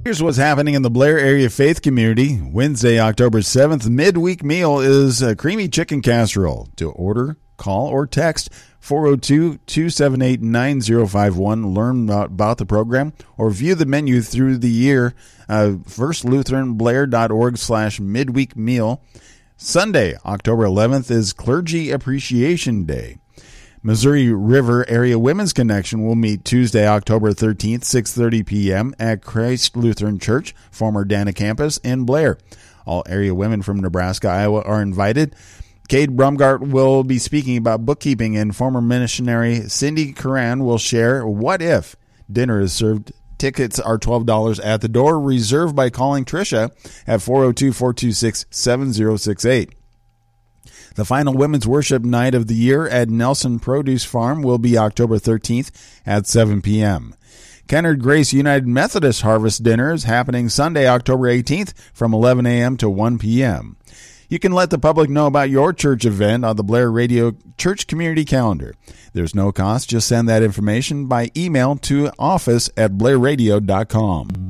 Here's what's happening in the Blair area faith community. Wednesday, October 7th, midweek meal is a creamy chicken casserole. To order, call or text 402-278-9051. Learn about the program or view the menu through the year. firstlutheranblair.org/midweek meal. Sunday, October 11th is Clergy Appreciation Day. Missouri River Area Women's Connection will meet Tuesday, October 13th, 6:30 p.m. at Christ Lutheran Church, former Dana campus in Blair. All area women from Nebraska, Iowa are invited. Cade Brumgart will be speaking about bookkeeping, and former missionary Cindy Curran will share What If. Dinner is served. Tickets are $12 at the door. Reserve by calling Tricia at 402-426-7068. The final women's worship night of the year at Nelson Produce Farm will be October 13th at 7 p.m. Kennard Grace United Methodist Harvest Dinner is happening Sunday, October 18th from 11 a.m. to 1 p.m. You can let the public know about your church event on the Blair Radio Church Community Calendar. There's no cost. Just send that information by email to office@blairradio.com.